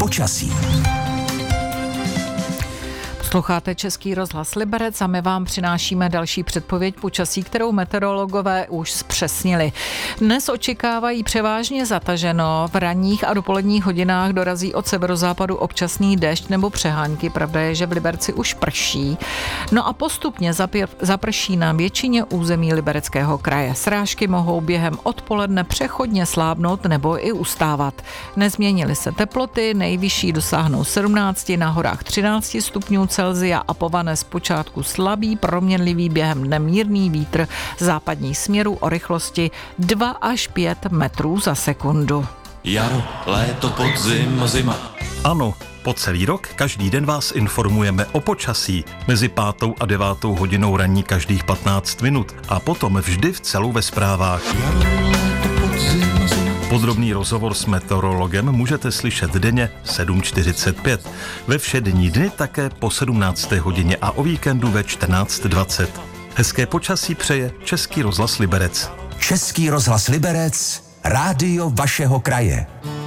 počasí. Posloucháte Český rozhlas Liberec a my vám přinášíme další předpověď počasí, kterou meteorologové už zpřesnili. Dnes očekávají převážně zataženo, v ranních a dopoledních hodinách dorazí od severozápadu občasný déšť nebo přehánky, pravda je, že v Liberci už prší. No a postupně zaprší na většině území Libereckého kraje. Srážky mohou během odpoledne přechodně slábnout nebo i ustávat. Nezměnily se teploty, nejvyšší dosáhnou 17, na horách 13 stupňů Celsia a povane zpočátku slabý, proměnlivý, během dne mírný vítr západních směrů o rychlosti 2 až 5 metrů za sekundu. Jaro, léto, podzim, zima. Ano, po celý rok každý den vás informujeme o počasí. Mezi 5. a 9. hodinou ranní každých 15 minut a potom vždy v celu ve zprávách. Jaro, léto, podzim, zima. Podrobný rozhovor s meteorologem můžete slyšet denně 7:45. Ve všední dny také po 17. hodině a o víkendu ve 14:20. Hezké počasí přeje Český rozhlas Liberec. Český rozhlas Liberec, rádio vašeho kraje.